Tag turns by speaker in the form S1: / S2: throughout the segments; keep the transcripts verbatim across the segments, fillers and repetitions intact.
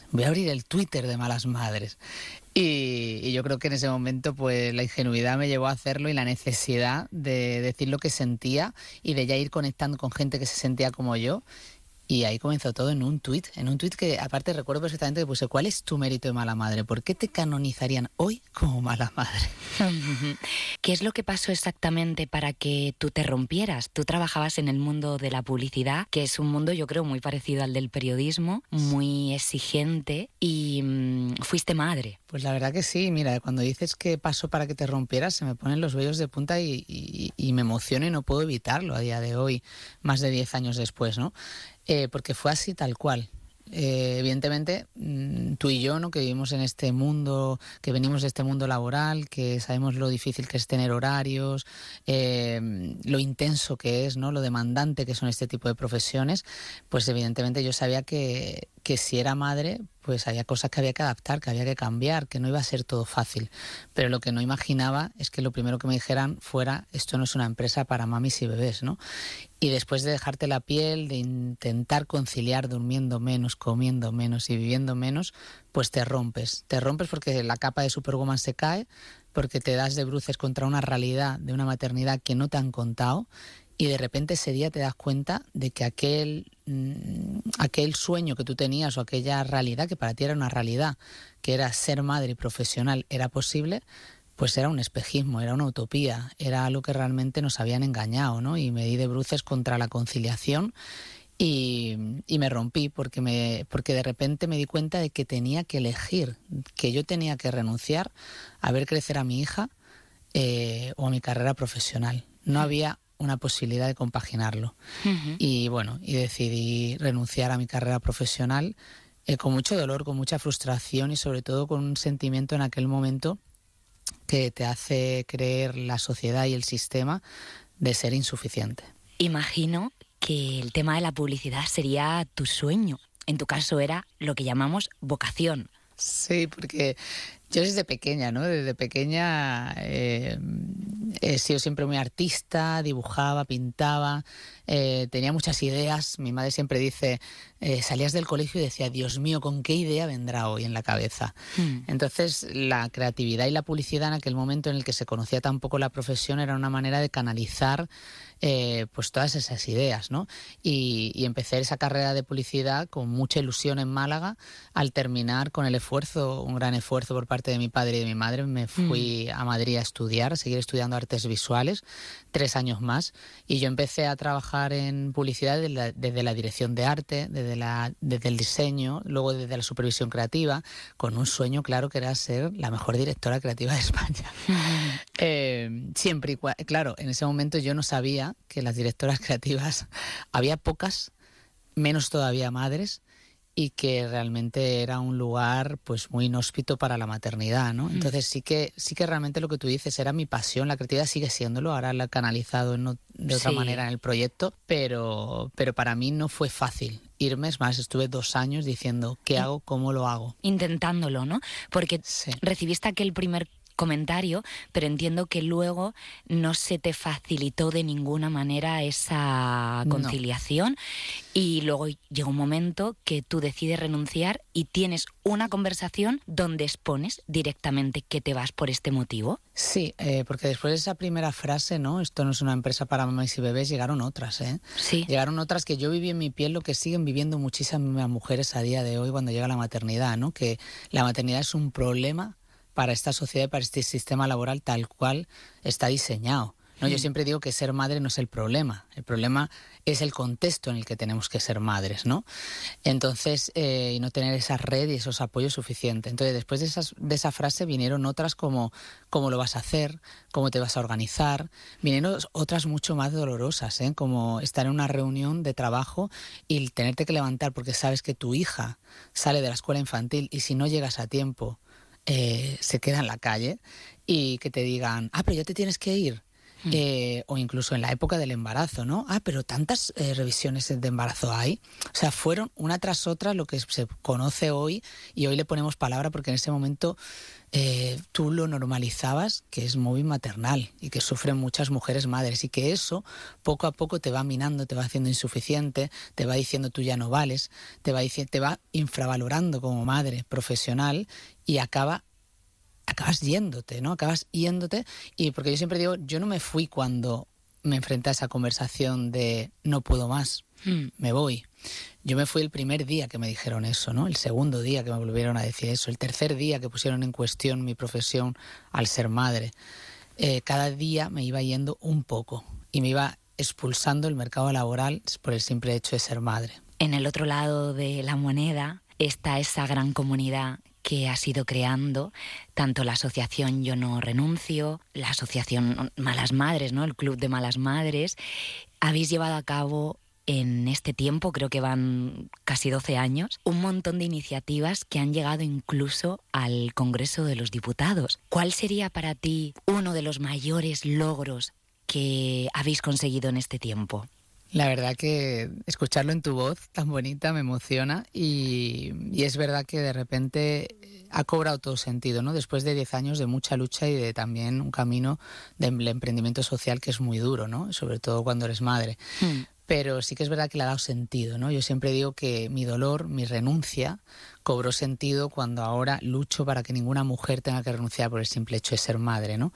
S1: voy a abrir el Twitter de Malas Madres. Y, y yo creo que en ese momento pues la ingenuidad me llevó a hacerlo y la necesidad de decir lo que sentía y de ya ir conectando con gente que se sentía como yo. Y ahí comenzó todo en un tuit, en un tuit que aparte recuerdo perfectamente que puse: ¿cuál es tu mérito de mala madre? ¿Por qué te canonizarían hoy como mala madre?
S2: ¿Qué es lo que pasó exactamente para que tú te rompieras? Tú trabajabas en el mundo de la publicidad, que es un mundo yo creo muy parecido al del periodismo, muy exigente, y mmm, fuiste madre.
S1: Pues la verdad que sí, mira, cuando dices qué pasó para que te rompieras, se me ponen los vellos de punta y, y, y me emociono y no puedo evitarlo a día de hoy, más de diez años después, ¿no? Eh, porque fue así tal cual. Eh, evidentemente, tú y yo, ¿no?, que vivimos en este mundo, que venimos de este mundo laboral, que sabemos lo difícil que es tener horarios, eh, lo intenso que es, ¿no?, lo demandante que son este tipo de profesiones, pues evidentemente yo sabía que, que si era madre, pues había cosas que había que adaptar, que había que cambiar, que no iba a ser todo fácil. Pero lo que no imaginaba es que lo primero que me dijeran fuera: esto no es una empresa para mamis y bebés, ¿no? Y después de dejarte la piel, de intentar conciliar durmiendo menos, comiendo menos y viviendo menos, pues te rompes. Te rompes porque la capa de Superwoman se cae, porque te das de bruces contra una realidad de una maternidad que no te han contado, y de repente ese día te das cuenta de que aquel, mmm, aquel sueño que tú tenías o aquella realidad que para ti era una realidad, que era ser madre y profesional, era posible, pues era un espejismo, era una utopía, era algo que realmente nos habían engañado, ¿no? Y me di de bruces contra la conciliación y, y me rompí porque, me, porque de repente me di cuenta de que tenía que elegir, que yo tenía que renunciar a ver crecer a mi hija eh, o a mi carrera profesional. No había una posibilidad de compaginarlo. Uh-huh. Y bueno, y decidí renunciar a mi carrera profesional eh, con mucho dolor, con mucha frustración y sobre todo con un sentimiento en aquel momento que te hace creer la sociedad y el sistema de ser insuficiente.
S2: Imagino que el tema de la publicidad sería tu sueño. En tu caso era lo que llamamos vocación.
S1: Sí, porque yo desde pequeña, ¿no? Desde pequeña eh, he sido siempre muy artista, dibujaba, pintaba, eh, tenía muchas ideas. Mi madre siempre dice, eh, salías del colegio y decía: Dios mío, ¿con qué idea vendrá hoy en la cabeza? Mm. Entonces, la creatividad y la publicidad en aquel momento en el que se conocía tan poco la profesión era una manera de canalizar Eh, pues todas esas ideas, ¿no? Y, y empecé esa carrera de publicidad con mucha ilusión en Málaga. Al terminar, con el esfuerzo, un gran esfuerzo por parte de mi padre y de mi madre, me fui mm. a Madrid a estudiar, a seguir estudiando artes visuales, tres años más, y yo empecé a trabajar en publicidad desde la, desde la dirección de arte, desde, la, desde el diseño, luego desde la supervisión creativa, con un sueño claro que era ser la mejor directora creativa de España. Mm. Eh, siempre y cua- claro, en ese momento yo no sabía que las directoras creativas había pocas, menos todavía madres, y que realmente era un lugar pues muy inhóspito para la maternidad, ¿no? Entonces sí que sí que realmente lo que tú dices era mi pasión, la creatividad sigue siéndolo, ahora la he canalizado en, de otra sí. manera en el proyecto, pero, pero para mí no fue fácil irme, es más, estuve dos años diciendo ¿qué hago? ¿Cómo lo hago?
S2: Intentándolo, ¿no? Porque sí. recibiste aquel primer comentario, pero entiendo que luego no se te facilitó de ninguna manera esa conciliación no. y luego llega un momento que tú decides renunciar y tienes una conversación donde expones directamente que te vas por este motivo.
S1: Sí, eh, porque después de esa primera frase, ¿no? Esto no es una empresa para mamás y bebés, llegaron otras, ¿eh?
S2: Sí.
S1: Llegaron otras que yo viví en mi piel, lo que siguen viviendo muchísimas mujeres a día de hoy cuando llega la maternidad, ¿no? Que la maternidad es un problema para esta sociedad y para este sistema laboral tal cual está diseñado, ¿no? Mm. Yo siempre digo que ser madre no es el problema, el problema es el contexto en el que tenemos que ser madres, ¿no? Entonces, eh, y no tener esa red y esos apoyos suficientes. Entonces, después de, esas, de esa frase vinieron otras como cómo lo vas a hacer, cómo te vas a organizar, vinieron otras mucho más dolorosas, ¿eh? Como estar en una reunión de trabajo y tenerte que levantar porque sabes que tu hija sale de la escuela infantil y si no llegas a tiempo, Eh, se queda en la calle y que te digan, ah, pero ya te tienes que ir. Mm. Eh, o incluso en la época del embarazo, ¿no? Ah, pero tantas eh, revisiones de embarazo hay. O sea, fueron una tras otra lo que se conoce hoy, y hoy le ponemos palabra porque en ese momento eh, tú lo normalizabas, que es móvil maternal y que sufren muchas mujeres madres, y que eso poco a poco te va minando, te va haciendo insuficiente, te va diciendo tú ya no vales, te va, diciendo, te va infravalorando como madre profesional, y acaba acabas yéndote, ¿no? Acabas yéndote, y porque yo siempre digo, yo no me fui cuando me enfrenté a esa conversación de no puedo más, mm. me voy. Yo me fui el primer día que me dijeron eso, ¿no? El segundo día que me volvieron a decir eso, el tercer día que pusieron en cuestión mi profesión al ser madre. Eh, cada día me iba yendo un poco y me iba expulsando el mercado laboral por el simple hecho de ser madre.
S2: En el otro lado de la moneda está esa gran comunidad que has ido creando, tanto la asociación Yo No Renuncio, la asociación Malas Madres, ¿no? El Club de Malas Madres. Habéis llevado a cabo en este tiempo, creo que van casi doce años, un montón de iniciativas que han llegado incluso al Congreso de los Diputados. ¿Cuál sería para ti uno de los mayores logros que habéis conseguido en este tiempo?
S1: La verdad que escucharlo en tu voz tan bonita me emociona, y, y es verdad que de repente ha cobrado todo sentido, ¿no? Después de diez años de mucha lucha y de también un camino de emprendimiento social que es muy duro, ¿no? Sobre todo cuando eres madre. Mm. Pero sí que es verdad que le ha dado sentido, ¿no? Yo siempre digo que mi dolor, mi renuncia, cobró sentido cuando ahora lucho para que ninguna mujer tenga que renunciar por el simple hecho de ser madre, ¿no?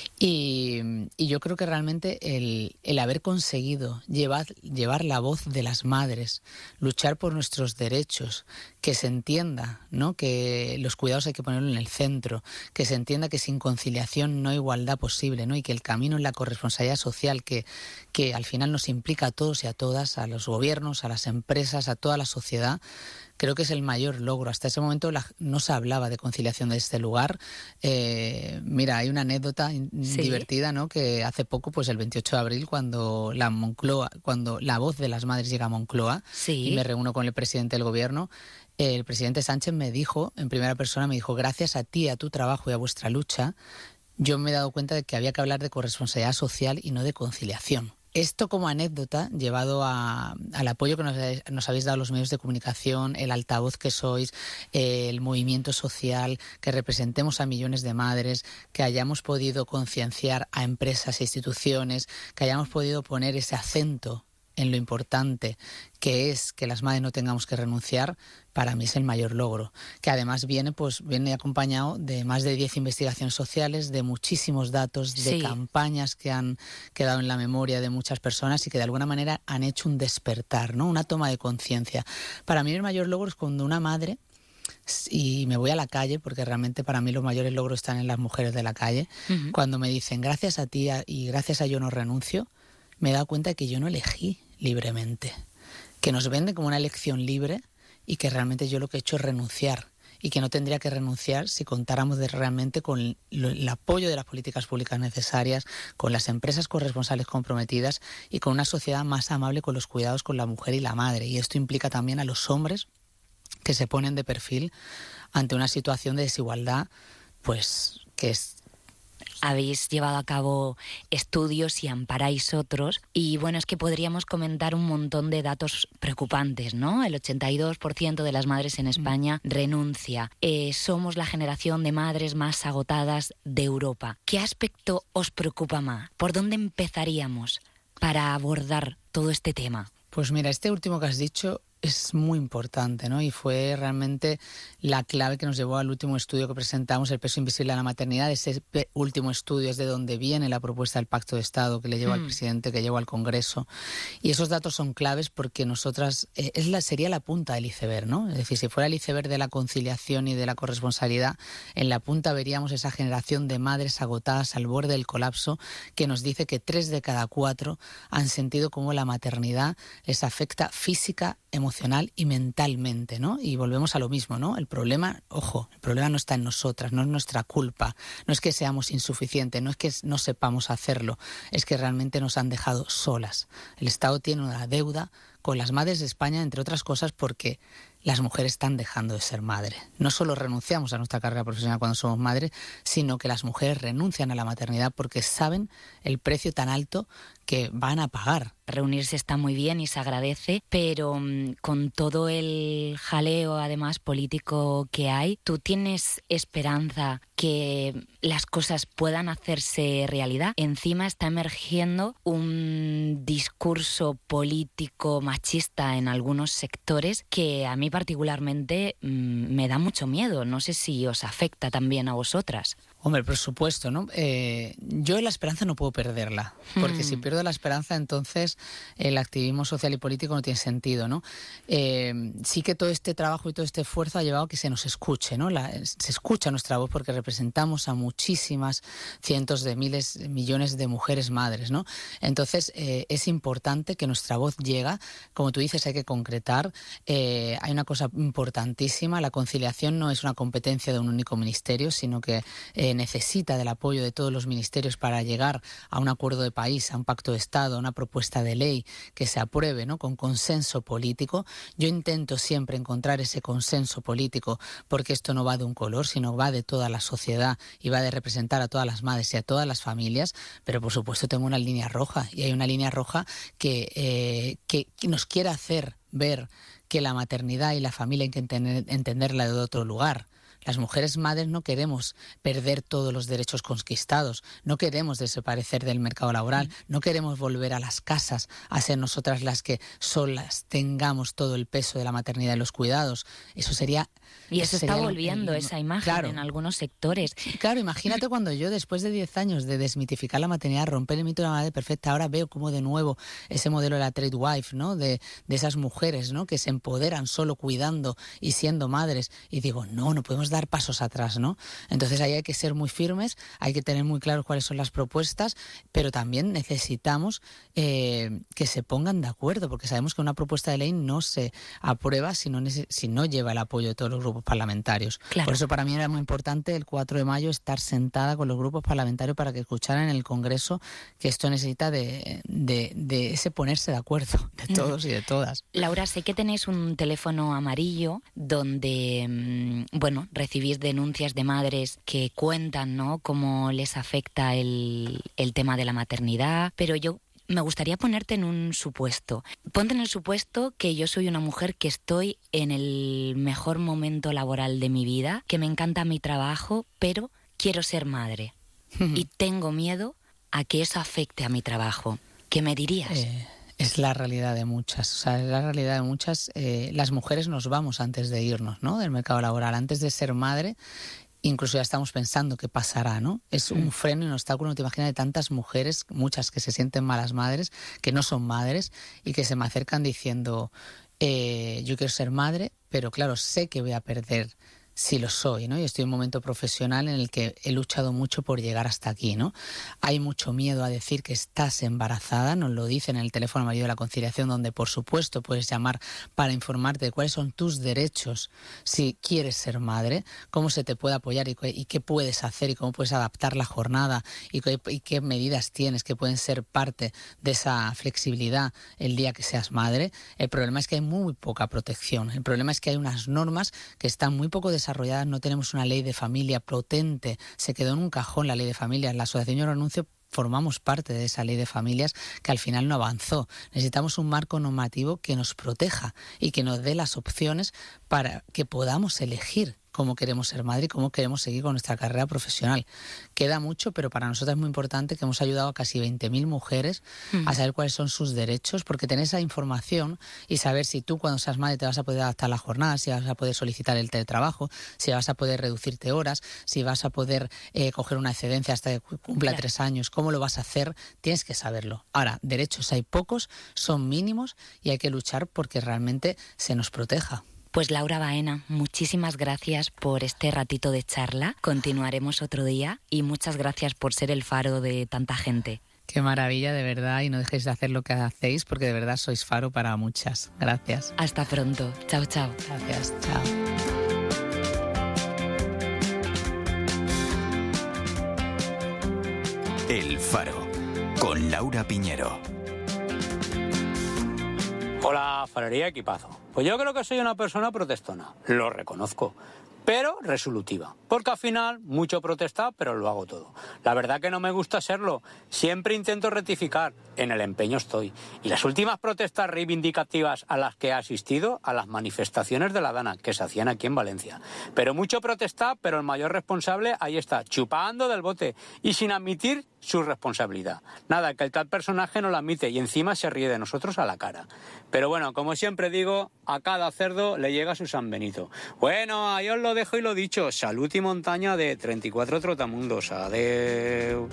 S1: Y, y yo creo que realmente el, el haber conseguido llevar, llevar la voz de las madres, luchar por nuestros derechos, que se entienda, ¿no? Que los cuidados hay que ponerlo en el centro, que se entienda que sin conciliación no hay igualdad posible, ¿no? Y que el camino en la corresponsabilidad social, que, que al final nos implica a todos y a todas, a los gobiernos, a las empresas, a toda la sociedad, creo que es el mayor logro. Hasta ese momento la, no se hablaba de conciliación de este lugar. Eh, mira, hay una anécdota ¿Sí? divertida, ¿no? Que hace poco, pues el veintiocho de abril, cuando la Moncloa, cuando la voz de las madres llega a Moncloa, ¿Sí? y me reúno con el presidente del gobierno, eh, el presidente Sánchez me dijo, en primera persona, me dijo, gracias a ti, a tu trabajo y a vuestra lucha, yo me he dado cuenta de que había que hablar de corresponsabilidad social y no de conciliación. Esto como anécdota, llevado a, al apoyo que nos, nos habéis dado los medios de comunicación, el altavoz que sois, eh, el movimiento social, que representemos a millones de madres, que hayamos podido concienciar a empresas e instituciones, que hayamos podido poner ese acento en lo importante que es que las madres no tengamos que renunciar, para mí es el mayor logro, que además viene pues viene acompañado de más de diez investigaciones sociales, de muchísimos datos, de sí. campañas que han quedado en la memoria de muchas personas y que de alguna manera han hecho un despertar, ¿no? Una toma de conciencia. Para mí el mayor logro es cuando una madre, y me voy a la calle, porque realmente para mí los mayores logros están en las mujeres de la calle, uh-huh. cuando me dicen gracias a ti y gracias a Yo No Renuncio, me he dado cuenta de que yo no elegí libremente, que nos venden como una elección libre y que realmente yo lo que he hecho es renunciar, y que no tendría que renunciar si contáramos de realmente con el apoyo de las políticas públicas necesarias, con las empresas corresponsables comprometidas y con una sociedad más amable con los cuidados con la mujer y la madre. Y esto implica también a los hombres que se ponen de perfil ante una situación de desigualdad, pues que es...
S2: Habéis llevado a cabo estudios y amparáis otros, y bueno, es que podríamos comentar un montón de datos preocupantes, ¿no? El ochenta y dos por ciento de las madres en España mm. renuncia. Eh, somos la generación de madres más agotadas de Europa. ¿Qué aspecto os preocupa más? ¿Por dónde empezaríamos para abordar todo este tema?
S1: Pues mira, este último que has dicho es muy importante, ¿no? Y fue realmente la clave que nos llevó al último estudio que presentamos, el peso invisible de la maternidad. Ese último estudio es de donde viene la propuesta del Pacto de Estado que le llevó mm. al presidente, que llevó al Congreso. Y esos datos son claves porque nosotras, eh, es la, sería la punta del iceberg, ¿no? Es decir, si fuera el iceberg de la conciliación y de la corresponsabilidad, en la punta veríamos esa generación de madres agotadas al borde del colapso, que nos dice que tres de cada cuatro han sentido cómo la maternidad les afecta física, emocional y mentalmente, ¿no? Y volvemos a lo mismo, ¿no? El problema, ojo, el problema no está en nosotras, no es nuestra culpa, no es que seamos insuficientes, no es que no sepamos hacerlo, es que realmente nos han dejado solas. El Estado tiene una deuda con las madres de España, entre otras cosas, porque las mujeres están dejando de ser madres. No solo renunciamos a nuestra carrera profesional cuando somos madres, sino que las mujeres renuncian a la maternidad porque saben el precio tan alto que van a pagar.
S2: Reunirse está muy bien y se agradece, pero mmm, con todo el jaleo además político que hay, ¿tú tienes esperanza que las cosas puedan hacerse realidad? Encima está emergiendo un discurso político machista en algunos sectores que a mí particularmente mmm, me da mucho miedo. No sé si os afecta también a vosotras.
S1: Hombre, por supuesto, ¿no? Eh, yo la esperanza no puedo perderla, porque hmm. si pierdo la esperanza, entonces el activismo social y político no tiene sentido, ¿no? Eh, sí que todo este trabajo y todo este esfuerzo ha llevado a que se nos escuche, ¿no? La, se escucha nuestra voz porque representamos a muchísimas, cientos de miles, millones de mujeres madres, ¿no? Entonces eh, es importante que nuestra voz llegue. Como tú dices, hay que concretar. Eh, hay una cosa importantísima, la conciliación no es una competencia de un único ministerio, sino que eh, necesita del apoyo de todos los ministerios para llegar a un acuerdo de país, a un pacto de Estado, a una propuesta de ley que se apruebe, ¿no?, con consenso político. Yo intento siempre encontrar ese consenso político porque esto no va de un color, sino va de toda la sociedad y va de representar a todas las madres y a todas las familias, pero por supuesto tengo una línea roja y hay una línea roja que, eh, que, que nos quiere hacer ver que la maternidad y la familia hay que entender, entenderla de otro lugar. Las mujeres madres no queremos perder todos los derechos conquistados, no queremos desaparecer del mercado laboral, no queremos volver a las casas a ser nosotras las que solas tengamos todo el peso de la maternidad y los cuidados. Eso sería...
S2: Y eso
S1: sería
S2: está volviendo, el, esa imagen, claro, en algunos sectores.
S1: Claro, imagínate cuando yo, después de diez años de desmitificar la maternidad, romper el mito de la madre perfecta, ahora veo como de nuevo ese modelo de la trade wife, ¿no?, de, de esas mujeres, ¿no?, que se empoderan solo cuidando y siendo madres. Y digo, no, no podemos dar pasos atrás, ¿no? Entonces ahí hay que ser muy firmes, hay que tener muy claro cuáles son las propuestas, pero también necesitamos eh, que se pongan de acuerdo, porque sabemos que una propuesta de ley no se aprueba si no, si no lleva el apoyo de todos los grupos parlamentarios.
S2: Claro.
S1: Por eso para mí era muy importante el cuatro de mayo estar sentada con los grupos parlamentarios para que escucharan en el Congreso que esto necesita de, de, de ese ponerse de acuerdo de todos y de todas.
S2: Laura, sé que tenéis un teléfono amarillo donde, bueno, recibís denuncias de madres que cuentan, ¿no?, cómo les afecta el, el tema de la maternidad, pero yo me gustaría ponerte en un supuesto. Ponte en el supuesto que yo soy una mujer que estoy en el mejor momento laboral de mi vida, que me encanta mi trabajo, pero quiero ser madre. Y tengo miedo a que eso afecte a mi trabajo. ¿Qué me dirías?
S1: Eh... Es la realidad de muchas, o sea, es la realidad de muchas. Eh, las mujeres nos vamos antes de irnos, ¿no?, del mercado laboral, antes de ser madre, incluso ya estamos pensando qué pasará, ¿no? Es un freno y un obstáculo, no te imaginas, de tantas mujeres, muchas que se sienten malas madres, que no son madres y que se me acercan diciendo, eh, yo quiero ser madre, pero claro, sé que voy a perder si lo soy, ¿no? Y estoy en un momento profesional en el que he luchado mucho por llegar hasta aquí, ¿no? Hay mucho miedo a decir que estás embarazada, nos lo dicen en el teléfono amarillo de la conciliación, donde por supuesto puedes llamar para informarte de cuáles son tus derechos si quieres ser madre, cómo se te puede apoyar y, y qué puedes hacer y cómo puedes adaptar la jornada y qué, y qué medidas tienes que pueden ser parte de esa flexibilidad el día que seas madre. El problema es que hay muy poca protección, el problema es que hay unas normas que están muy poco desarrolladas, no tenemos una ley de familia potente, se quedó en un cajón la ley de familias. La Asociación Yo Renuncio formamos parte de esa ley de familias que al final no avanzó. Necesitamos un marco normativo que nos proteja y que nos dé las opciones para que podamos elegir cómo queremos ser madre y cómo queremos seguir con nuestra carrera profesional. Queda mucho, pero para nosotros es muy importante que hemos ayudado a casi veinte mil mujeres mm. a saber cuáles son sus derechos, porque tener esa información y saber si tú cuando seas madre te vas a poder adaptar la jornada, si vas a poder solicitar el teletrabajo, si vas a poder reducirte horas, si vas a poder eh, coger una excedencia hasta que cumpla claro. tres años, cómo lo vas a hacer, tienes que saberlo. Ahora, derechos hay pocos, son mínimos y hay que luchar porque realmente se nos proteja.
S2: Pues Laura Baena, muchísimas gracias por este ratito de charla. Continuaremos otro día y muchas gracias por ser el faro de tanta gente.
S1: Qué maravilla, de verdad, y no dejéis de hacer lo que hacéis porque de verdad sois faro para muchas. Gracias.
S2: Hasta pronto. Chao, chao.
S1: Gracias, chao.
S3: El Faro, con Laura Piñero.
S4: Hola, farería equipazo.
S3: Pues yo creo que soy una persona protestona, lo reconozco, pero resolutiva, porque al final mucho protestar, pero lo hago todo. La verdad que no me gusta serlo, siempre intento rectificar, en el empeño estoy. Y las últimas protestas reivindicativas a las que he asistido, a las manifestaciones de la Dana, que se hacían aquí en Valencia. Pero mucho protestar, pero el mayor responsable ahí está, chupando del bote y sin admitir su responsabilidad. Nada, que el tal personaje no lo admite y encima se ríe de nosotros a la cara. Pero bueno, como siempre digo, a cada cerdo le llega su San Benito. Bueno, ahí os lo dejo y lo dicho. Salud y montaña de treinta y cuatro trotamundos. Adeu.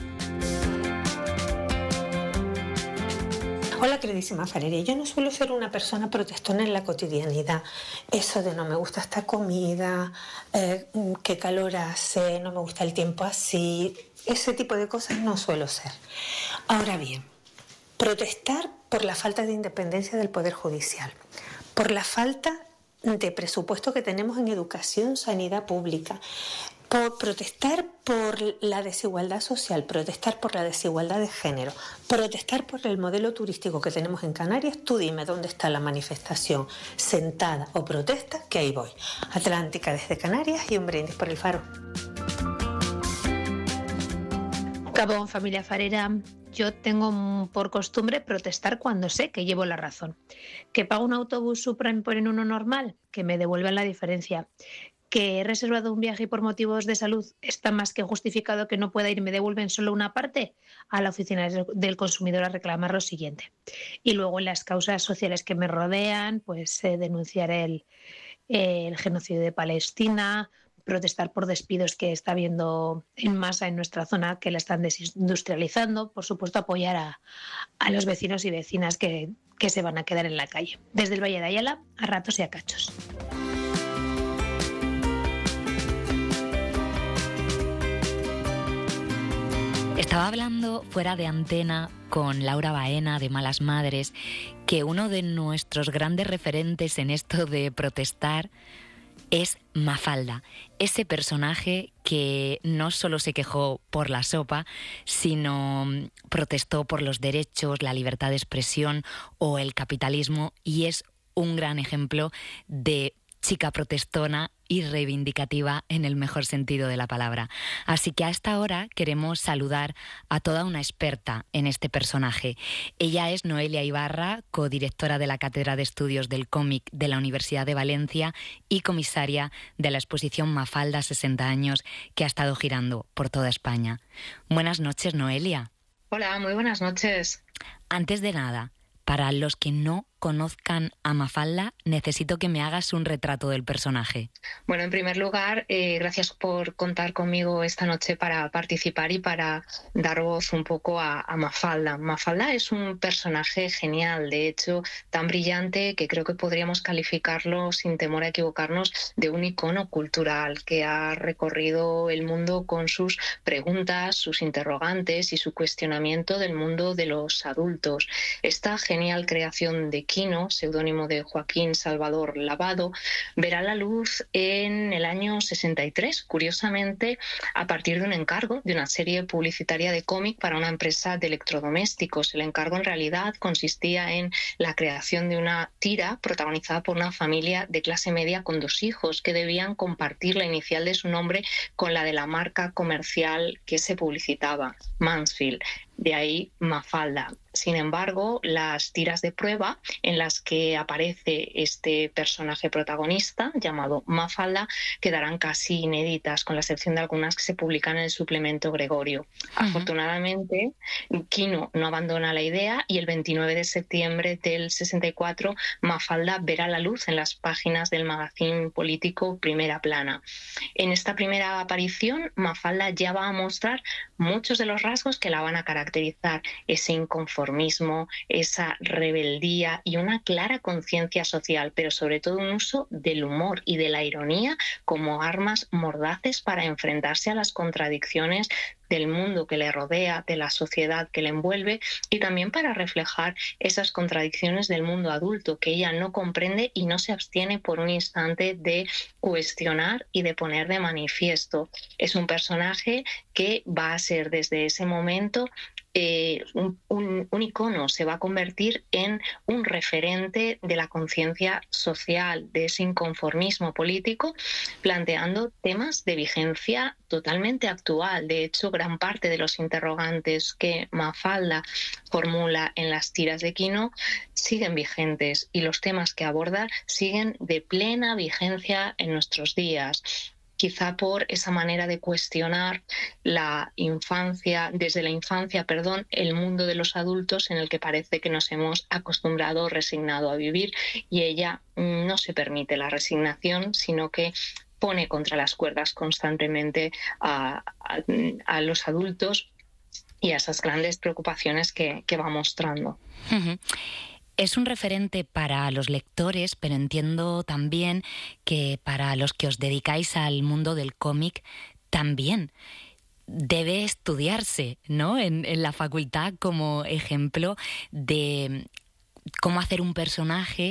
S4: Hola, queridísima Farere. Yo no suelo ser una persona protestona en la cotidianidad. Eso de no me gusta esta comida, eh, qué calor hace, no me gusta el tiempo así, ese tipo de cosas no suelo ser. Ahora bien, protestar por la falta de independencia del Poder Judicial, por la falta de presupuesto que tenemos en educación, sanidad pública, por protestar por la desigualdad social, protestar por la desigualdad de género, protestar por el modelo turístico que tenemos en Canarias. Tú dime dónde está la manifestación sentada o protesta, que ahí voy. Atlántica desde Canarias y un brindis por el Faro.
S5: Gabón, familia farera. Yo tengo por costumbre protestar cuando sé que llevo la razón. Que pago un autobús Supra por en uno normal, que me devuelvan la diferencia. Que he reservado un viaje y por motivos de salud está más que justificado que no pueda ir y me devuelven solo una parte, a la oficina del consumidor a reclamar lo siguiente. Y luego en las causas sociales que me rodean, pues eh, denunciar el, el genocidio de Palestina, protestar por despidos que está habiendo en masa en nuestra zona, que la están desindustrializando, por supuesto apoyar a, a los vecinos y vecinas que, que se van a quedar en la calle. Desde el Valle de Ayala, a ratos y a cachos.
S2: Estaba hablando fuera de antena con Laura Baena de Malas Madres, que uno de nuestros grandes referentes en esto de protestar es Mafalda, ese personaje que no solo se quejó por la sopa, sino protestó por los derechos, la libertad de expresión o el capitalismo, y es un gran ejemplo de chica protestona y reivindicativa en el mejor sentido de la palabra. Así que a esta hora queremos saludar a toda una experta en este personaje. Ella es Noelia Ibarra, codirectora de la Cátedra de Estudios del Cómic de la Universidad de Valencia y comisaria de la exposición Mafalda sesenta años, que ha estado girando por toda España. Buenas noches, Noelia.
S6: Hola, muy buenas noches.
S2: Antes de nada, para los que no conozcan a Mafalda, necesito que me hagas un retrato del personaje.
S6: Bueno, en primer lugar, eh, gracias por contar conmigo esta noche para participar y para dar voz un poco a, a Mafalda. Mafalda es un personaje genial, de hecho, tan brillante que creo que podríamos calificarlo, sin temor a equivocarnos, de un icono cultural que ha recorrido el mundo con sus preguntas, sus interrogantes y su cuestionamiento del mundo de los adultos. Esta genial creación de Quino, seudónimo de Joaquín Salvador Lavado, verá la luz en el año sesenta y tres, curiosamente a partir de un encargo de una serie publicitaria de cómic para una empresa de electrodomésticos. El encargo en realidad consistía en la creación de una tira protagonizada por una familia de clase media con dos hijos que debían compartir la inicial de su nombre con la de la marca comercial que se publicitaba, Mansfield. De ahí Mafalda. Sin embargo, las tiras de prueba en las que aparece este personaje protagonista, llamado Mafalda, quedarán casi inéditas, con la excepción de algunas que se publican en el suplemento Gregorio. Uh-huh. Afortunadamente, Quino no abandona la idea y el veintinueve de septiembre del sesenta y cuatro, Mafalda verá la luz en las páginas del magazine político Primera Plana. En esta primera aparición, Mafalda ya va a mostrar muchos de los rasgos que la van a caracterizar: ese inconformismo, esa rebeldía y una clara conciencia social, pero sobre todo un uso del humor y de la ironía como armas mordaces para enfrentarse a las contradicciones del mundo que le rodea, de la sociedad que le envuelve, y también para reflejar esas contradicciones del mundo adulto que ella no comprende y no se abstiene por un instante de cuestionar y de poner de manifiesto. Es un personaje que va a ser desde ese momento eh, un, un, un icono, se va a convertir en un referente de la conciencia social, de ese inconformismo político, planteando temas de vigencia totalmente actual. De hecho, gran parte de los interrogantes que Mafalda formula en las tiras de Quino siguen vigentes y los temas que aborda siguen de plena vigencia en nuestros días. Quizá por esa manera de cuestionar la infancia, desde la infancia, perdón, el mundo de los adultos en el que parece que nos hemos acostumbrado o resignado a vivir, y ella no se permite la resignación, sino que pone contra las cuerdas constantemente a, a, a los adultos y a esas grandes preocupaciones que, que va mostrando.
S2: Uh-huh. Es un referente para los lectores, pero entiendo también que para los que os dedicáis al mundo del cómic también debe estudiarse, ¿no? En, en la facultad, como ejemplo de cómo hacer un personaje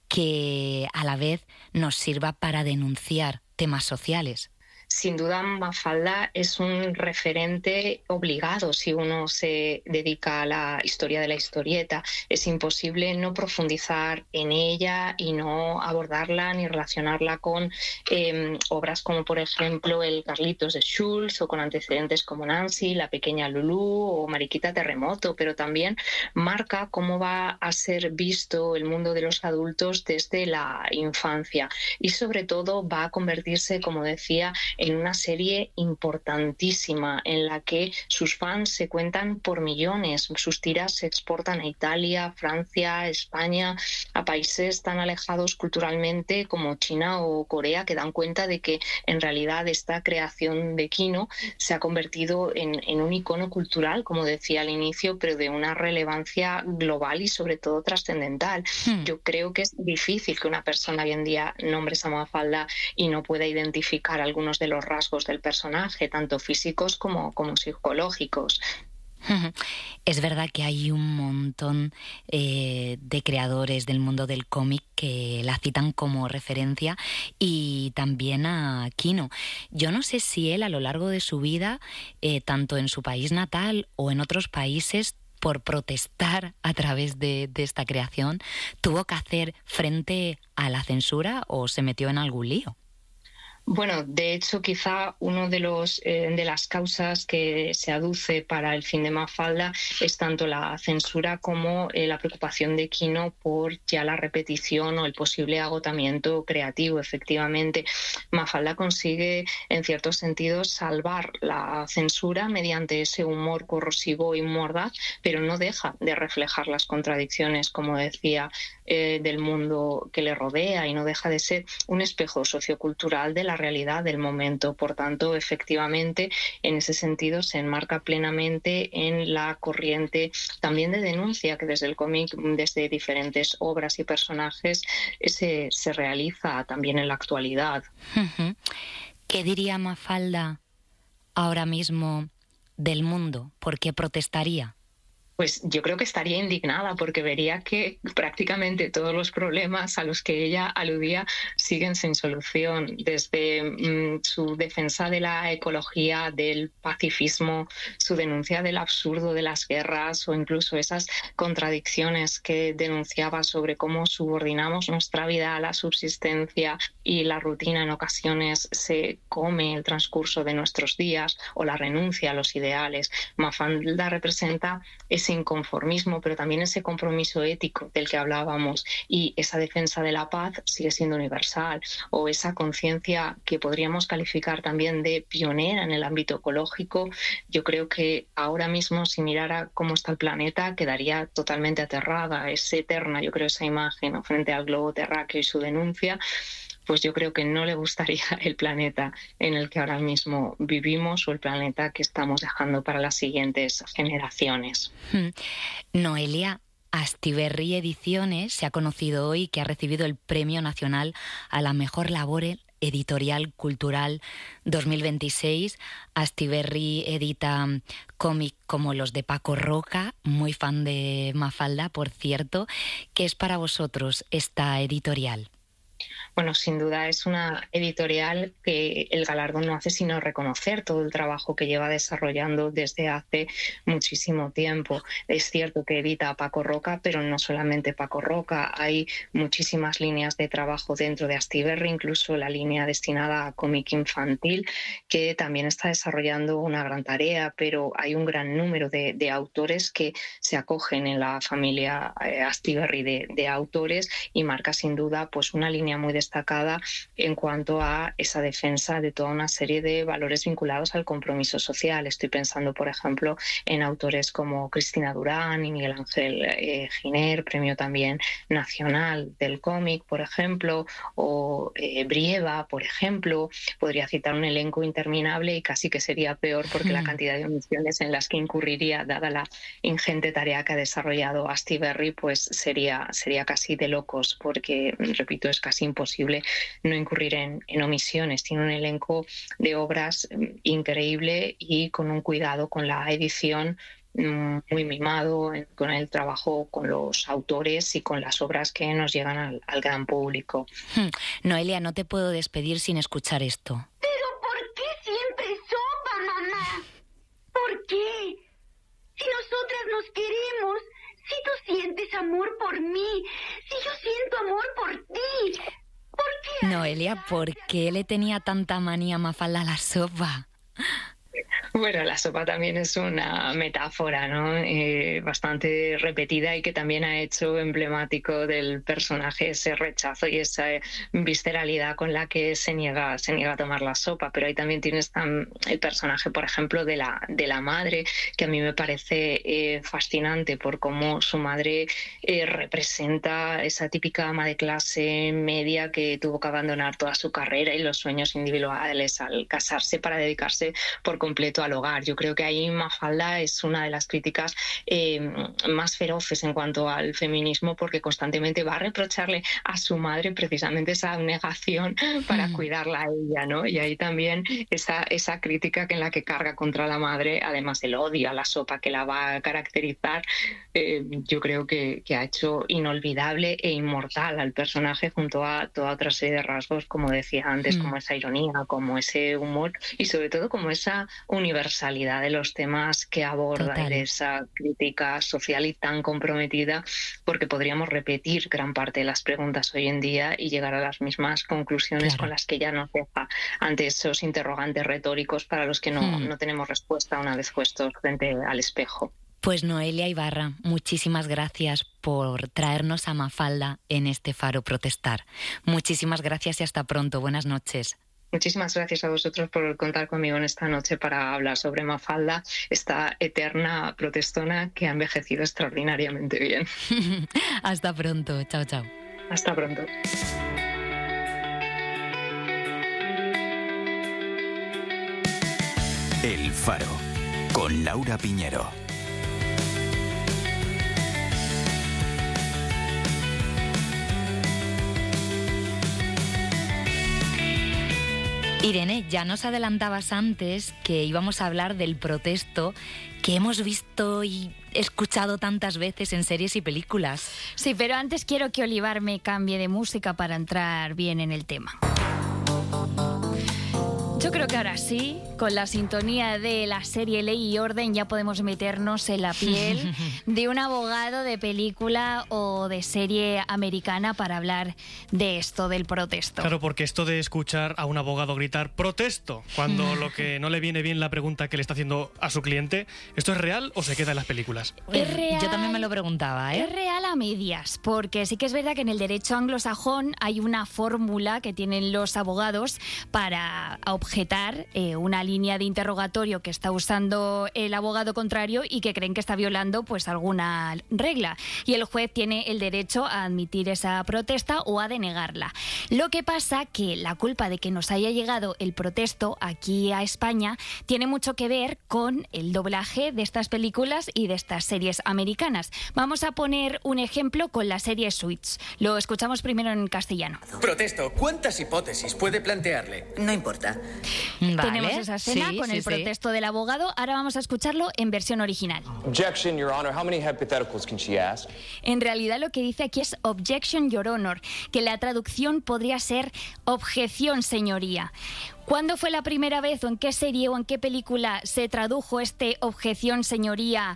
S2: que a la vez nos sirva para denunciar temas sociales.
S6: Sin duda, Mafalda es un referente obligado si uno se dedica a la historia de la historieta. Es imposible no profundizar en ella y no abordarla ni relacionarla con eh, obras como, por ejemplo, el Carlitos de Schulz, o con antecedentes como Nancy, La pequeña Lulú o Mariquita Terremoto, pero también marca cómo va a ser visto el mundo de los adultos desde la infancia, y sobre todo va a convertirse, como decía, en una serie importantísima en la que sus fans se cuentan por millones. Sus tiras se exportan a Italia, Francia, España, a países tan alejados culturalmente como China o Corea, que dan cuenta de que en realidad esta creación de Quino se ha convertido en, en un icono cultural, como decía al inicio, pero de una relevancia global y sobre todo trascendental. Hmm. Yo creo que es difícil que una persona hoy en día nombre a Mafalda y no pueda identificar algunos de los rasgos del personaje, tanto físicos como, como psicológicos.
S2: Es verdad que hay un montón eh, de creadores del mundo del cómic que la citan como referencia, y también a Quino. Yo no sé si él a lo largo de su vida, eh, tanto en su país natal o en otros países, por protestar a través de, de esta creación, tuvo que hacer frente a la censura o se metió en algún lío.
S6: Bueno, de hecho, quizá uno de los eh, de las causas que se aduce para el fin de Mafalda es tanto la censura como eh, la preocupación de Quino por ya la repetición o el posible agotamiento creativo. Efectivamente, Mafalda consigue, en ciertos sentidos, salvar la censura mediante ese humor corrosivo y mordaz, pero no deja de reflejar las contradicciones, como decía, eh, del mundo que le rodea, y no deja de ser un espejo sociocultural de la realidad del momento. Por tanto, efectivamente, en ese sentido se enmarca plenamente en la corriente también de denuncia que desde el cómic, desde diferentes obras y personajes, se, se realiza también en la actualidad.
S2: Uh-huh. ¿Qué diría Mafalda ahora mismo del mundo? ¿Por qué protestaría?
S6: Pues yo creo que estaría indignada, porque vería que prácticamente todos los problemas a los que ella aludía siguen sin solución, desde mmm, su defensa de la ecología, del pacifismo, su denuncia del absurdo de las guerras, o incluso esas contradicciones que denunciaba sobre cómo subordinamos nuestra vida a la subsistencia y la rutina en ocasiones se come el transcurso de nuestros días, o la renuncia a los ideales. Mafalda representa ese inconformismo, pero también ese compromiso ético del que hablábamos, y esa defensa de la paz sigue siendo universal, o esa conciencia que podríamos calificar también de pionera en el ámbito ecológico. Yo creo que ahora mismo, si mirara cómo está el planeta, quedaría totalmente aterrada. Es eterna, yo creo, esa imagen, ¿no?, frente al globo terráqueo y su denuncia. Pues yo creo que no le gustaría el planeta en el que ahora mismo vivimos, o el planeta que estamos dejando para las siguientes generaciones.
S2: Noelia, Astiberri Ediciones se ha conocido hoy que ha recibido el Premio Nacional a la Mejor Labor Editorial Cultural dos mil veintiséis. Astiberri edita cómic como los de Paco Roca, muy fan de Mafalda, por cierto. ¿Qué es para vosotros esta editorial?
S6: Bueno, sin duda es una editorial que el galardón no hace sino reconocer todo el trabajo que lleva desarrollando desde hace muchísimo tiempo. Es cierto que edita a Paco Roca, pero no solamente Paco Roca. Hay muchísimas líneas de trabajo dentro de Astiberri, incluso la línea destinada a cómic infantil, que también está desarrollando una gran tarea, pero hay un gran número de, de autores que se acogen en la familia eh, Astiberri de, de autores, y marca sin duda pues una línea muy destacada en cuanto a esa defensa de toda una serie de valores vinculados al compromiso social. Estoy pensando, por ejemplo, en autores como Cristina Durán y Miguel Ángel eh, Giner, premio también nacional del cómic, por ejemplo, o eh, Brieva, por ejemplo. Podría citar un elenco interminable y casi que sería peor porque mm. la cantidad de omisiones en las que incurriría, dada la ingente tarea que ha desarrollado Astiberri, pues sería, sería casi de locos, porque, repito, es casi imposible no incurrir en, en omisiones. Tiene un elenco de obras increíble y con un cuidado con la edición muy mimado, con el trabajo con los autores y con las obras que nos llegan al, al gran público.
S2: Noelia, no te puedo despedir sin escuchar esto.
S7: ¿Pero por qué siempre sopa, mamá? ¿Por qué? Si nosotras nos queremos, si tú sientes amor por mí, si yo siento amor por ti, ¿por qué?
S2: Noelia, ¿por qué le tenía tanta manía a Mafalda a la sopa?
S6: Bueno, la sopa también es una metáfora, ¿no? Eh, bastante repetida y que también ha hecho emblemático del personaje ese rechazo y esa visceralidad con la que se niega, se niega a tomar la sopa. Pero ahí también tienes tan, el personaje, por ejemplo, de la, de la madre, que a mí me parece eh, fascinante por cómo su madre eh, representa esa típica ama de clase media que tuvo que abandonar toda su carrera y los sueños individuales al casarse para dedicarse por completo al hogar. Yo creo que ahí Mafalda es una de las críticas eh, más feroces en cuanto al feminismo, porque constantemente va a reprocharle a su madre precisamente esa abnegación para mm. cuidarla a ella, ¿no? Y ahí también esa, esa crítica que en la que carga contra la madre, además del odio a la sopa que la va a caracterizar, eh, yo creo que, que ha hecho inolvidable e inmortal al personaje junto a toda otra serie de rasgos, como decía antes, mm. como esa ironía, como ese humor y sobre todo como esa universalidad de los temas que aborda. Total. Y de esa crítica social y tan comprometida, porque podríamos repetir gran parte de las preguntas hoy en día y llegar a las mismas conclusiones, claro, con las que ya nos deja ante esos interrogantes retóricos para los que no, hmm. no tenemos respuesta una vez puestos frente al espejo.
S2: Pues Noelia Ibarra, muchísimas gracias por traernos a Mafalda en este Faro Protestar. Muchísimas gracias y hasta pronto. Buenas noches.
S6: Muchísimas gracias a vosotros por contar conmigo en esta noche para hablar sobre Mafalda, esta eterna protestona que ha envejecido extraordinariamente bien.
S2: Hasta pronto. Chao, chao.
S6: Hasta pronto.
S8: El Faro, con Laura Piñero.
S2: Irene, ya nos adelantabas antes que íbamos a hablar del protesto que hemos visto y escuchado tantas veces en series y películas.
S9: Sí, pero antes quiero que Olivar me cambie de música para entrar bien en el tema. Yo creo que ahora sí, con la sintonía de la serie Ley y Orden, ya podemos meternos en la piel de un abogado de película o de serie americana para hablar de esto, del protesto.
S10: Claro, porque esto de escuchar a un abogado gritar «protesto» cuando lo que no le viene bien la pregunta que le está haciendo a su cliente, ¿esto es real o se queda en las películas?
S9: Es real,
S2: yo también me lo preguntaba, ¿eh?
S9: Es real a medias, porque sí que es verdad que en el derecho anglosajón hay una fórmula que tienen los abogados para objetar eh, una línea de interrogatorio que está usando el abogado contrario y que creen que está violando pues alguna regla, y el juez tiene el derecho a admitir esa protesta o a denegarla. Lo que pasa que la culpa de que nos haya llegado el protesto aquí a España tiene mucho que ver con el doblaje de estas películas y de estas series americanas. Vamos a poner un ejemplo con la serie Suits. Lo escuchamos primero en castellano.
S11: Protesto, ¿cuántas hipótesis puede plantearle?
S12: No importa.
S2: Vale.
S9: Tenemos esa escena
S2: Sí,
S9: con
S2: sí,
S9: el
S2: sí.
S9: protesto del abogado. Ahora vamos a escucharlo en versión original.
S11: Objection, Your Honor. How many hypotheticals can she ask?
S9: En realidad lo que dice aquí es objection, your honor, que la traducción podría ser objeción, señoría. ¿Cuándo fue la primera vez o en qué serie o en qué película se tradujo este objeción, señoría,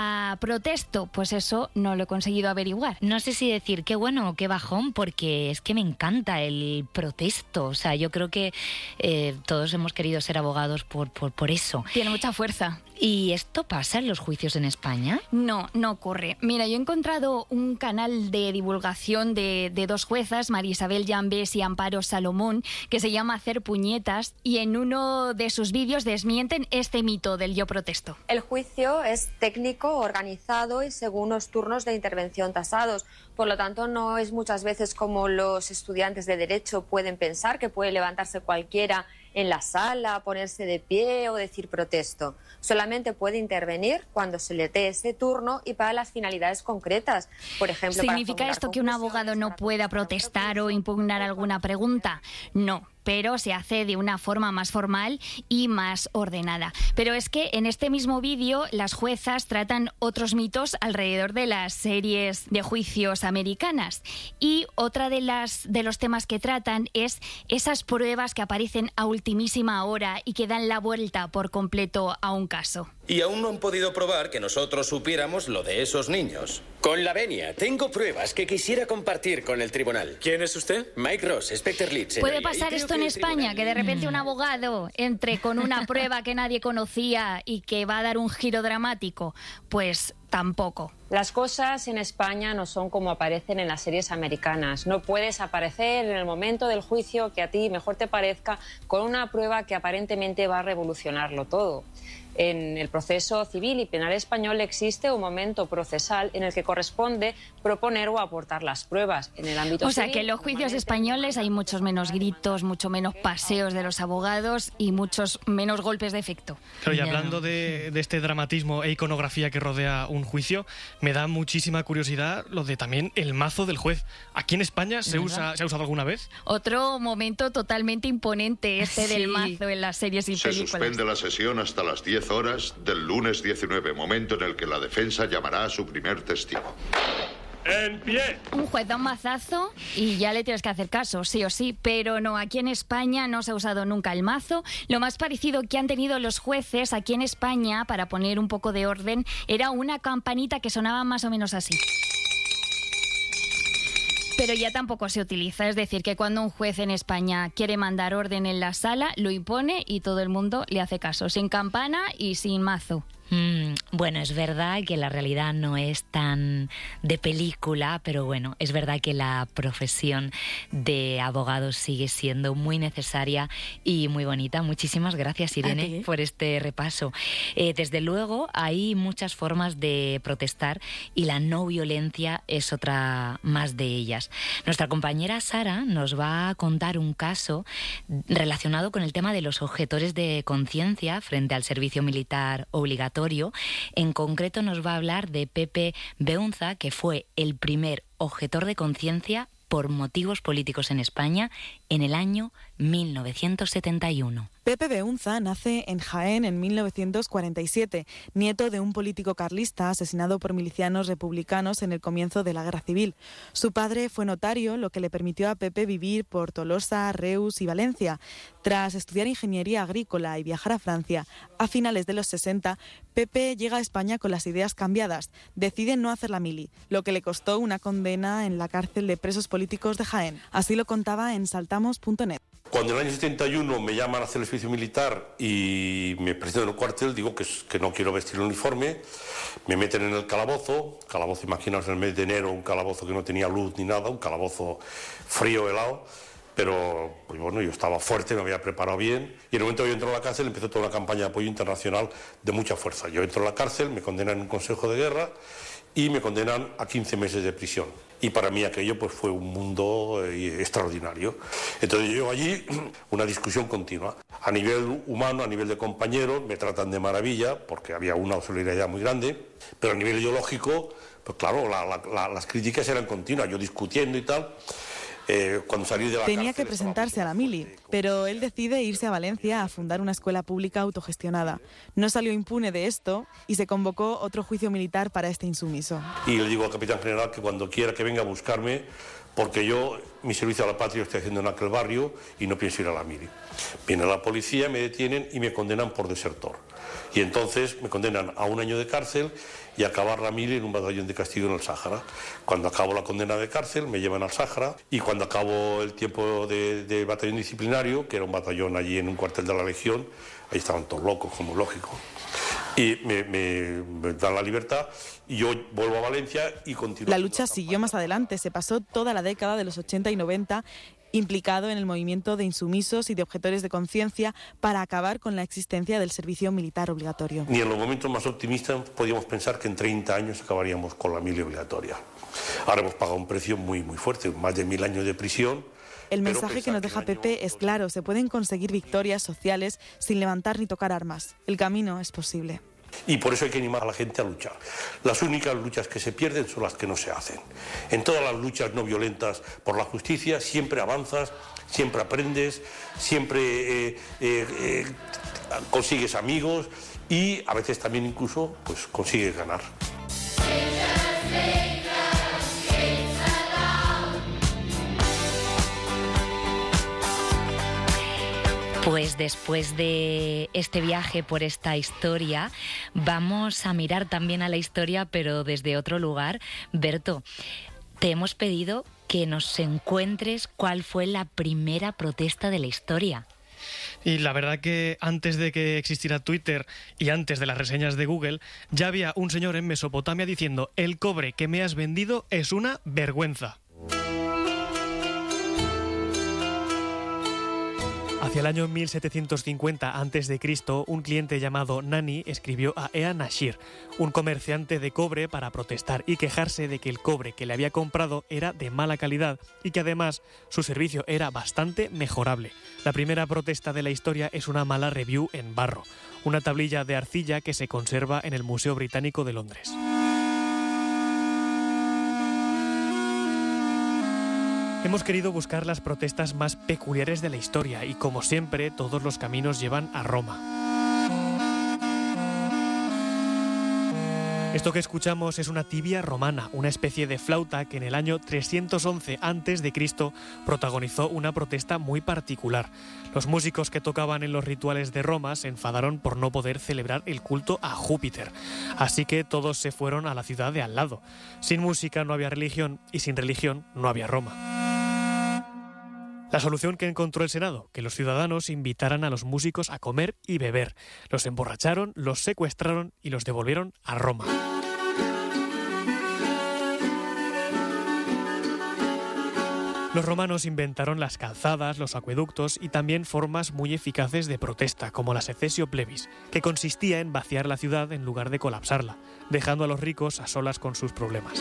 S9: a protesto? Pues eso no lo he conseguido averiguar.
S2: No sé si decir qué bueno o qué bajón, porque es que me encanta el protesto. O sea, yo creo que eh, todos hemos querido ser abogados por, por, por eso.
S9: Tiene mucha fuerza.
S2: ¿Y esto pasa en los juicios en España?
S9: No, no ocurre. Mira, yo he encontrado un canal de divulgación de, de dos juezas, María Isabel Llambés y Amparo Salomón, que se llama Hacer Puñetas, y en uno de sus vídeos desmienten este mito del yo protesto.
S12: El juicio es técnico, organizado y según los turnos de intervención tasados. Por lo tanto, no es muchas veces como los estudiantes de Derecho pueden pensar, que puede levantarse cualquiera en la sala, ponerse de pie o decir protesto. Solamente puede intervenir cuando se le dé ese turno y para las finalidades concretas. Por ejemplo,
S9: ¿significa esto que un abogado no pueda protestar o impugnar alguna pregunta? No, pero se hace de una forma más formal y más ordenada. Pero es que en este mismo vídeo las juezas tratan otros mitos alrededor de las series de juicios americanas. Y otra de las de los temas que tratan es esas pruebas que aparecen a ultimísima hora y que dan la vuelta por completo a un caso.
S13: Y aún no han podido probar que nosotros supiéramos lo de esos niños. Con la venia, tengo pruebas que quisiera compartir con el tribunal. ¿Quién es usted? Mike Ross, Specter Leeds.
S9: ¿Puede pasar esto en España? Que de repente un abogado entre con una prueba que nadie conocía y que va a dar un giro dramático. Pues tampoco.
S12: Las cosas en España no son como aparecen en las series americanas. No puedes aparecer en el momento del juicio que a ti mejor te parezca con una prueba que aparentemente va a revolucionarlo todo. En el proceso civil y penal español existe un momento procesal en el que corresponde proponer o aportar las pruebas. En el ámbito
S9: O sea
S12: civil,
S9: que en los juicios españoles hay muchos menos gritos, mucho menos paseos de los abogados y muchos menos golpes de efecto.
S10: Claro, y hablando de, de este dramatismo e iconografía que rodea un juicio, me da muchísima curiosidad lo de también el mazo del juez. ¿Aquí en España se usa, se ha usado alguna vez?
S9: Otro momento totalmente imponente este
S10: Sí.
S9: del mazo en las series y
S14: Se
S9: películas.
S14: suspende la sesión hasta las diez horas del lunes diecinueve, momento en el que la defensa llamará a su primer testigo.
S10: ¡En pie!
S9: Un juez da un mazazo y ya le tienes que hacer caso, sí o sí, pero no, aquí en España no se ha usado nunca el mazo. Lo más parecido que han tenido los jueces aquí en España, para poner un poco de orden, era una campanita que sonaba más o menos así. Pero ya tampoco se utiliza, es decir, que cuando un juez en España quiere mandar orden en la sala, lo impone y todo el mundo le hace caso, sin campana y sin mazo.
S2: Mm, bueno, es verdad que la realidad no es tan de película, pero bueno, es verdad que la profesión de abogado sigue siendo muy necesaria y muy bonita. Muchísimas gracias, Irene, por este repaso. Eh, desde luego, hay muchas formas de protestar y la no violencia es otra más de ellas. Nuestra compañera Sara nos va a contar un caso relacionado con el tema de los objetores de conciencia frente al servicio militar obligatorio. En concreto nos va a hablar de Pepe Beunza, que fue el primer objetor de conciencia por motivos políticos en España en el año mil novecientos setenta y uno.
S15: Pepe Beunza nace en Jaén en mil novecientos cuarenta y siete, nieto de un político carlista asesinado por milicianos republicanos en el comienzo de la Guerra Civil. Su padre fue notario, lo que le permitió a Pepe vivir por Tolosa, Reus y Valencia. Tras estudiar ingeniería agrícola y viajar a Francia, a finales de los sesenta, Pepe llega a España con las ideas cambiadas. Decide no hacer la mili, lo que le costó una condena en la cárcel de presos políticos de Jaén. Así lo contaba en saltamos punto net.
S16: Cuando en el año setenta y uno me llaman a hacer el servicio militar y me presentan en el cuartel, digo que, que no quiero vestir el uniforme, me meten en el calabozo, calabozo, imaginaos en el mes de enero, un calabozo que no tenía luz ni nada, un calabozo frío, helado, pero pues bueno, yo estaba fuerte, me había preparado bien, y en el momento que yo entro a la cárcel empezó toda una campaña de apoyo internacional de mucha fuerza. Yo entro a la cárcel, me condenan en un consejo de guerra y me condenan a quince meses de prisión. Y para mí aquello pues fue un mundo eh, extraordinario. Entonces yo allí, una discusión continua. A nivel humano, a nivel de compañeros, me tratan de maravilla, porque había una solidaridad muy grande, pero a nivel ideológico, pues claro, la, la, la, las críticas eran continuas, yo discutiendo y tal. Eh, cuando salí de la
S15: Tenía
S16: cárcel,
S15: que presentarse a la mili, pero él decide irse a Valencia a fundar una escuela pública autogestionada. No salió impune de esto y se convocó otro juicio militar para este insumiso.
S16: Y le digo al capitán general que cuando quiera que venga a buscarme, porque yo mi servicio a la patria lo estoy haciendo en aquel barrio y no pienso ir a la mili. Viene la policía, me detienen y me condenan por desertor. Y entonces me condenan a un año de cárcel y a acabar la mili en un batallón de castigo en el Sáhara. Cuando acabo la condena de cárcel me llevan al Sáhara y cuando acabo el tiempo de, de batallón disciplinario, que era un batallón allí en un cuartel de la Legión, ahí estaban todos locos, como lógico. Y me, me, me dan la libertad y yo vuelvo a Valencia y continúo.
S15: La lucha siguió más adelante, se pasó toda la década de los ochenta y noventa implicado en el movimiento de insumisos y de objetores de conciencia para acabar con la existencia del servicio militar obligatorio.
S16: Ni en los momentos más optimistas podíamos pensar que en treinta años acabaríamos con la mili obligatoria. Ahora hemos pagado un precio muy, muy fuerte, más de mil años de prisión.
S15: El mensaje que nos deja Pepe es claro, se pueden conseguir victorias sociales sin levantar ni tocar armas. El camino es posible.
S16: Y por eso hay que animar a la gente a luchar. Las únicas luchas que se pierden son las que no se hacen. En todas las luchas no violentas por la justicia siempre avanzas, siempre aprendes, siempre eh, eh, eh, consigues amigos y a veces también incluso pues, consigues ganar.
S2: Pues después de este viaje por esta historia, vamos a mirar también a la historia, pero desde otro lugar. Berto, te hemos pedido que nos encuentres cuál fue la primera protesta de la historia.
S10: Y la verdad que antes de que existiera Twitter y antes de las reseñas de Google, ya había un señor en Mesopotamia diciendo: el cobre que me has vendido es una vergüenza. Hacia el año mil setecientos cincuenta antes de Cristo, un cliente llamado Nani escribió a Ea Nashir, un comerciante de cobre, para protestar y quejarse de que el cobre que le había comprado era de mala calidad y que además su servicio era bastante mejorable. La primera protesta de la historia es una mala review en barro, una tablilla de arcilla que se conserva en el Museo Británico de Londres. Hemos querido buscar las protestas más peculiares de la historia y, como siempre, todos los caminos llevan a Roma. Esto que escuchamos es una tibia romana, una especie de flauta que en el año trescientos once antes de Cristo protagonizó una protesta muy particular. Los músicos que tocaban en los rituales de Roma se enfadaron por no poder celebrar el culto a Júpiter, así que todos se fueron a la ciudad de al lado. Sin música no había religión y sin religión no había Roma. La solución que encontró el Senado, que los ciudadanos invitaran a los músicos a comer y beber. Los emborracharon, los secuestraron y los devolvieron a Roma. Los romanos inventaron las calzadas, los acueductos y también formas muy eficaces de protesta, como la secessio plebis, que consistía en vaciar la ciudad en lugar de colapsarla, dejando a los ricos a solas con sus problemas.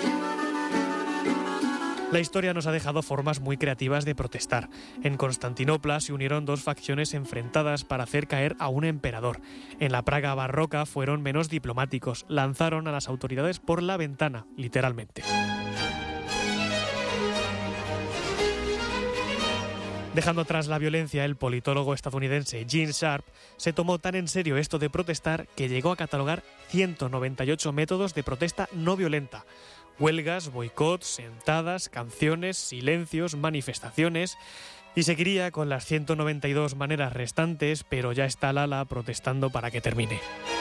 S10: La historia nos ha dejado formas muy creativas de protestar. En Constantinopla se unieron dos facciones enfrentadas para hacer caer a un emperador. En la Praga barroca fueron menos diplomáticos, lanzaron a las autoridades por la ventana, literalmente. Dejando atrás la violencia, el politólogo estadounidense Gene Sharp se tomó tan en serio esto de protestar que llegó a catalogar ciento noventa y ocho métodos de protesta no violenta. Huelgas, boicots, sentadas, canciones, silencios, manifestaciones, y seguiría con las ciento noventa y dos maneras restantes, pero ya está Lala protestando para que termine.